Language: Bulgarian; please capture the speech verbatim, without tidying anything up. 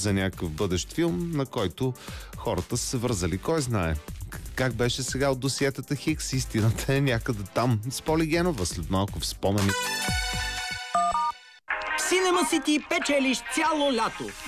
за някакъв бъдещ филм, на който хората са се вързали. Кой знае? Как беше сега от досиетата Хикс? Истината е някъде там. С Поли Генова след малко в спомени. Cinema City печелиш цяло лято.